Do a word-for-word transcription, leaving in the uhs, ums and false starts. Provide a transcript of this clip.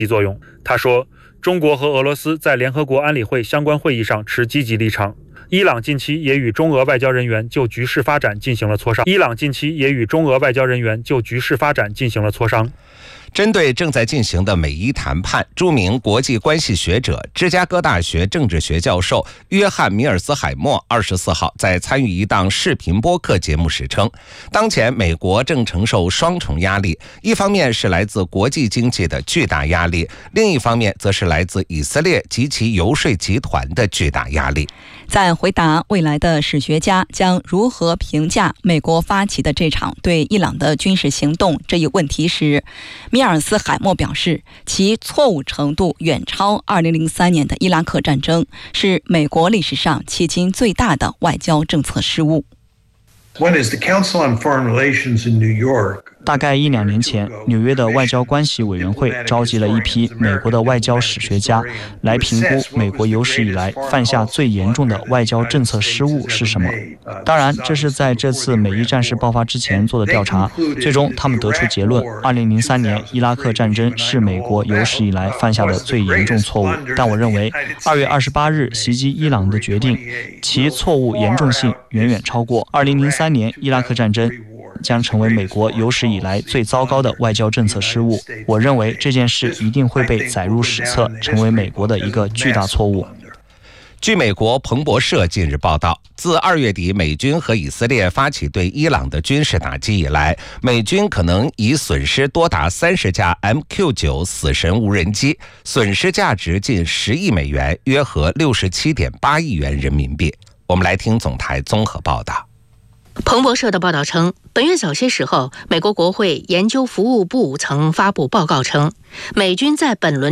起作用。他说，中国和俄罗斯在联合国安理会相关会议上持积极立场。伊朗近期也与中俄外交人员就局势发展进行了磋商。伊朗近期也与中俄外交人员就局势发展进行了磋商。 针对正在进行的美伊谈判，著名国际关系学者、芝加哥大学政治学教授约翰·米尔斯海默二十四号在参与一档视频播客节目时称，当前美国正承受双重压力，一方面是来自国际经济的巨大压力，另一方面则是来自以色列及其游说集团的巨大压力。 在回答未来的史学家将如何评价美国发起的这场对伊朗的军事行动这一问题时，米尔斯海默表示，其错误程度远超二零零三年的伊拉克战争，是美国历史上迄今最大的外交政策失误。 大概一两年前，纽约的外交关系委员会召集了一批美国的外交史学家来评估美国有史以来犯下最严重的外交政策失误是什么。当然，这是在这次美伊战事爆发之前做的调查，最终他们得出结论，二零零三年伊拉克战争是美国有史以来犯下的最严重错误。但我认为二月二十八日袭击伊朗的决定，其错误严重性远远超过二零零三年伊拉克战争，将成为美国有史以来最糟糕的外交政策失误。我认为这件事一定会被载入史册，成为美国的一个巨大错误。 据美国彭博社近日报道，自二月底美军和以色列发起对伊朗的军事打击以来，美军可能已损失多达三十架 M Q 九 死神无人机，损失价值近十亿美元，约合六十七点八亿元人民币。我们来听总台综合报道。 彭博社的报道称，本月早些时候，美国国会研究服务部曾发布报告称，美军在本轮